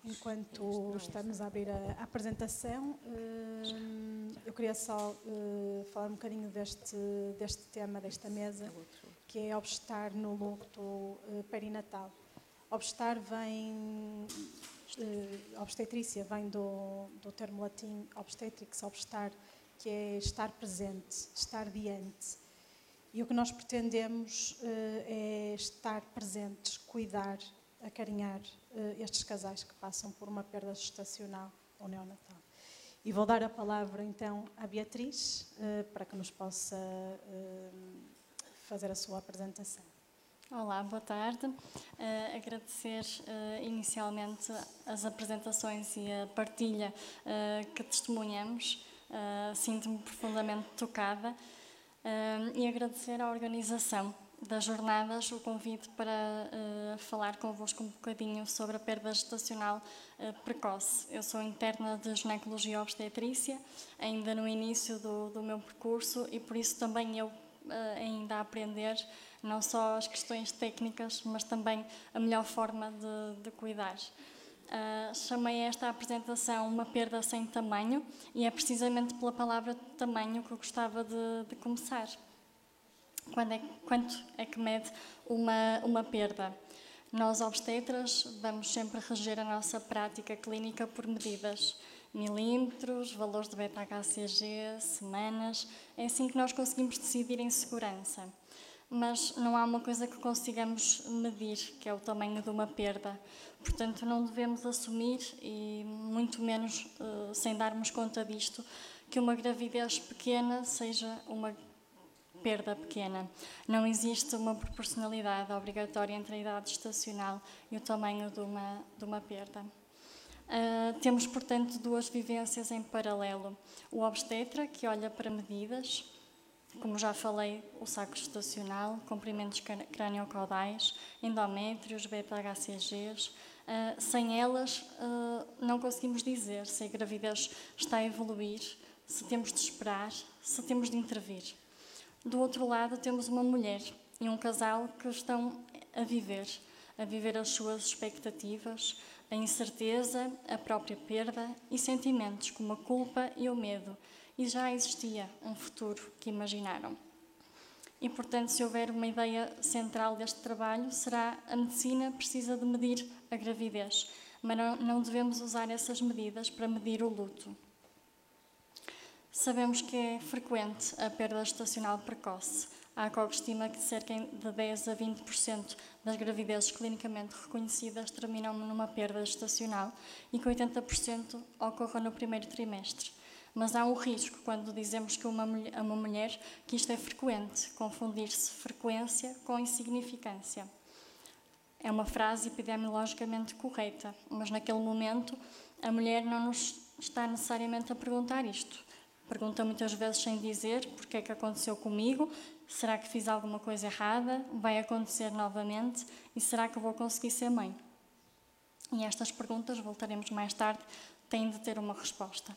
Enquanto estamos a abrir a apresentação, eu queria só falar um bocadinho deste tema, desta mesa, que é obstar no luto perinatal. Obstar obstetrícia vem do termo latim obstetrix, obstar, que é estar presente, estar diante. E o que nós pretendemos é estar presentes, cuidar, acarinhar estes casais que passam por uma perda gestacional ou neonatal. E vou dar a palavra então à Beatriz para que nos possa fazer a sua apresentação. Olá, boa tarde. Agradecer inicialmente as apresentações e a partilha que testemunhamos. Sinto-me profundamente tocada e agradecer à organização das jornadas o convite para falar convosco um bocadinho sobre a perda gestacional precoce. Eu sou interna de ginecologia e obstetrícia, ainda no início do meu percurso, e por isso também eu ainda a aprender não só as questões técnicas, mas também a melhor forma de cuidar. Chamei esta apresentação Uma Perda Sem Tamanho, e é precisamente pela palavra tamanho que eu gostava de começar. Quanto é que mede uma perda? Nós, obstetras, vamos sempre reger a nossa prática clínica por medidas. Milímetros, valores de beta-HCG, semanas. É assim que nós conseguimos decidir em segurança. Mas não há uma coisa que consigamos medir, que é o tamanho de uma perda. Portanto, não devemos assumir, e muito menos sem darmos conta disto, que uma gravidez pequena seja uma perda pequena. Não existe uma proporcionalidade obrigatória entre a idade gestacional e o tamanho de uma perda. Temos, portanto, duas vivências em paralelo. O obstetra, que olha para medidas, como já falei, o saco gestacional, comprimentos craniocaudais, endométrios, beta-HCGs. Sem elas, não conseguimos dizer se a gravidez está a evoluir, se temos de esperar, se temos de intervir. Do outro lado, temos uma mulher e um casal que estão a viver as suas expectativas, a incerteza, a própria perda e sentimentos como a culpa e o medo. E já existia um futuro que imaginaram. E, portanto, se houver uma ideia central deste trabalho, será a medicina precisa de medir a gravidez, mas não devemos usar essas medidas para medir o luto. Sabemos que é frequente a perda gestacional precoce. A ACOG estima que cerca de 10 a 20% das gravidezes clinicamente reconhecidas terminam numa perda gestacional e que 80% ocorra no primeiro trimestre. Mas há um risco quando dizemos que a uma mulher que isto é frequente, confundir-se frequência com insignificância. É uma frase epidemiologicamente correta, mas naquele momento a mulher não nos está necessariamente a perguntar isto. Pergunta muitas vezes sem dizer porque é que aconteceu comigo, será que fiz alguma coisa errada, vai acontecer novamente e será que vou conseguir ser mãe? E estas perguntas, voltaremos mais tarde, têm de ter uma resposta.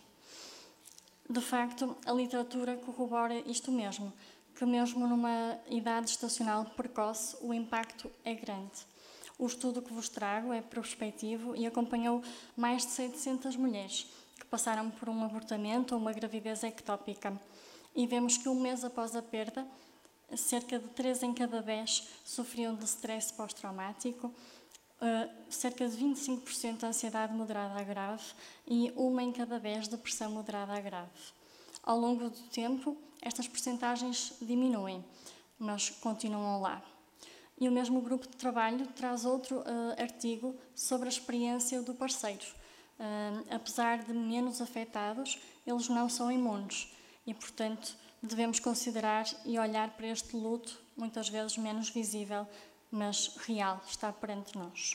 De facto, a literatura corrobora isto mesmo, que mesmo numa idade gestacional precoce o impacto é grande. O estudo que vos trago é prospectivo e acompanhou mais de 700 mulheres que passaram por um abortamento ou uma gravidez ectópica. E vemos que um mês após a perda, cerca de 3 em cada 10 sofriam de stress pós-traumático, cerca de 25% de ansiedade moderada a grave e 1 em cada 10 depressão moderada a grave. Ao longo do tempo, estas percentagens diminuem, mas continuam lá. E o mesmo grupo de trabalho traz outro artigo sobre a experiência do parceiro. Apesar de menos afetados, eles não são imunes e, portanto, devemos considerar e olhar para este luto, muitas vezes menos visível, mas real, está perante nós.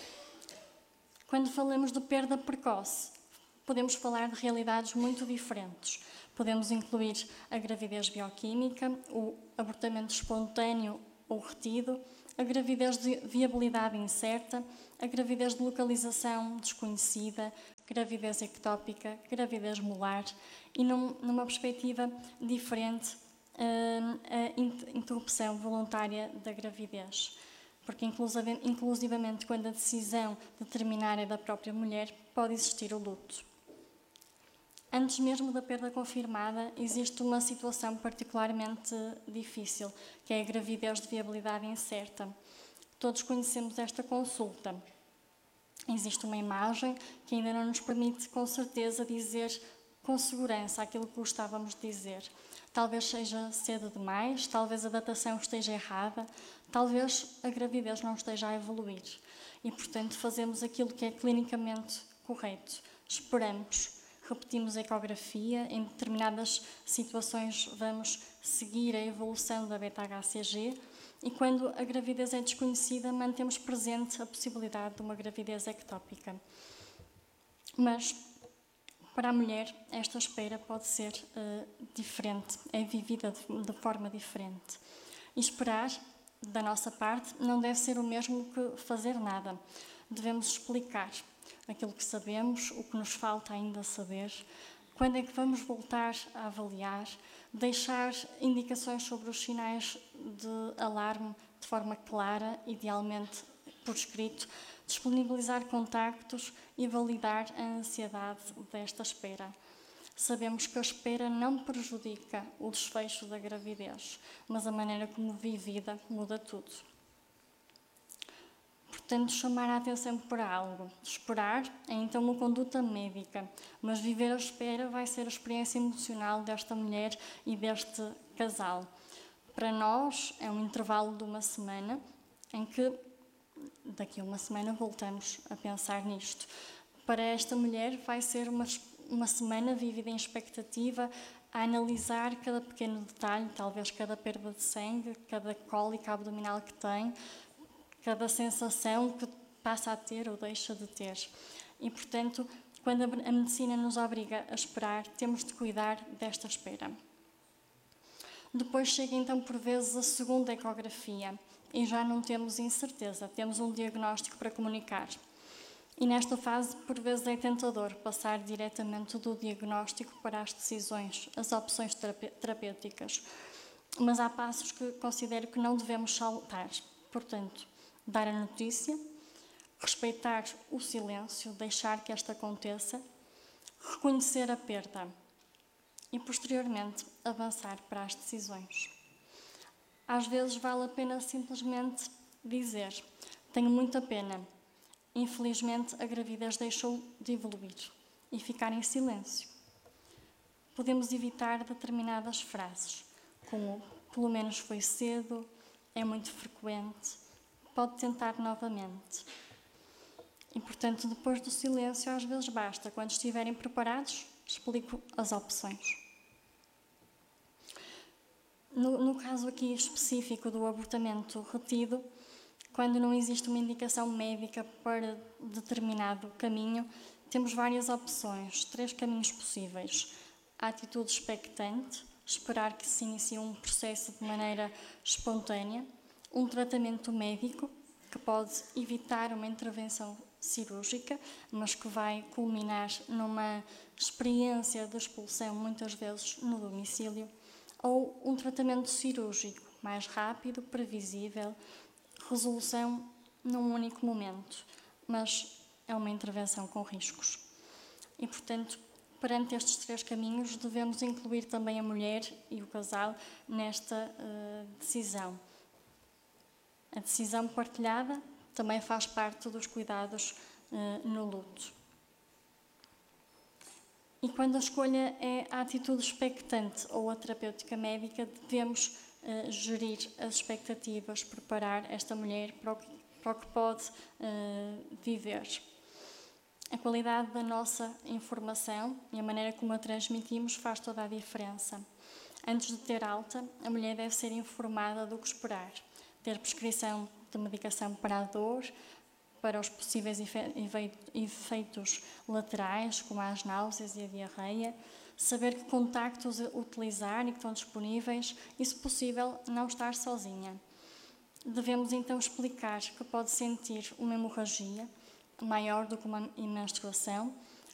Quando falamos de perda precoce, podemos falar de realidades muito diferentes. Podemos incluir a gravidez bioquímica, o abortamento espontâneo ou retido, a gravidez de viabilidade incerta, a gravidez de localização desconhecida, gravidez ectópica, gravidez molar e, numa perspectiva diferente, a interrupção voluntária da gravidez. porque inclusivamente quando a decisão de terminar é da própria mulher, pode existir o luto. Antes mesmo da perda confirmada, existe uma situação particularmente difícil, que é a gravidez de viabilidade incerta. Todos conhecemos esta consulta. Existe uma imagem que ainda não nos permite com certeza dizer com segurança aquilo que gostávamos de dizer. Talvez seja cedo demais, talvez a datação esteja errada, talvez a gravidez não esteja a evoluir. E, portanto, fazemos aquilo que é clinicamente correto. Esperamos, repetimos a ecografia, em determinadas situações vamos seguir a evolução da beta-HCG e quando a gravidez é desconhecida, mantemos presente a possibilidade de uma gravidez ectópica. Mas, para a mulher, esta espera pode ser diferente, é vivida de forma diferente. E esperar, da nossa parte, não deve ser o mesmo que fazer nada. Devemos explicar aquilo que sabemos, o que nos falta ainda saber, quando é que vamos voltar a avaliar, deixar indicações sobre os sinais de alarme de forma clara, idealmente por escrito, disponibilizar contactos e validar a ansiedade desta espera. Sabemos que a espera não prejudica o desfecho da gravidez, mas a maneira como vivida muda tudo. Portanto, chamar a atenção para algo. Esperar é então uma conduta médica, mas viver a espera vai ser a experiência emocional desta mulher e deste casal. Para nós, é um intervalo de uma semana, em que daqui a uma semana voltamos a pensar nisto. Para esta mulher vai ser uma semana vivida em expectativa, a analisar cada pequeno detalhe, talvez cada perda de sangue, cada cólica abdominal que tem, cada sensação que passa a ter ou deixa de ter. E, portanto, quando a medicina nos obriga a esperar, temos de cuidar desta espera. Depois chega, então, por vezes, a segunda ecografia e já não temos incerteza, temos um diagnóstico para comunicar. E nesta fase, por vezes, é tentador passar diretamente do diagnóstico para as decisões, as opções terapêuticas. Mas há passos que considero que não devemos saltar. Portanto, dar a notícia, respeitar o silêncio, deixar que esta aconteça, reconhecer a perda e, posteriormente, avançar para as decisões. Às vezes vale a pena simplesmente dizer: tenho muita pena, infelizmente a gravidez deixou de evoluir, e ficar em silêncio. Podemos evitar determinadas frases, como pelo menos foi cedo, é muito frequente, pode tentar novamente. E, portanto, depois do silêncio, às vezes basta. Quando estiverem preparados, explico as opções. No caso aqui específico do abortamento retido, quando não existe uma indicação médica para determinado caminho, temos várias opções, 3 caminhos possíveis. A atitude expectante, esperar que se inicie um processo de maneira espontânea, um tratamento médico, que pode evitar uma intervenção cirúrgica, mas que vai culminar numa experiência de expulsão, muitas vezes no domicílio, ou um tratamento cirúrgico, mais rápido, previsível, resolução num único momento, mas é uma intervenção com riscos. E, portanto, perante estes 3 caminhos, devemos incluir também a mulher e o casal nesta decisão. A decisão partilhada também faz parte dos cuidados no luto. E quando a escolha é a atitude expectante ou a terapêutica médica, devemos gerir as expectativas, preparar esta mulher para o que pode viver. A qualidade da nossa informação e a maneira como a transmitimos faz toda a diferença. Antes de ter alta, a mulher deve ser informada do que esperar, ter prescrição de medicação para a dor, para os possíveis efeitos laterais, como as náuseas e a diarreia, saber que contactos utilizar e que estão disponíveis e, se possível, não estar sozinha. Devemos então explicar que pode sentir uma hemorragia maior do que uma menstruação,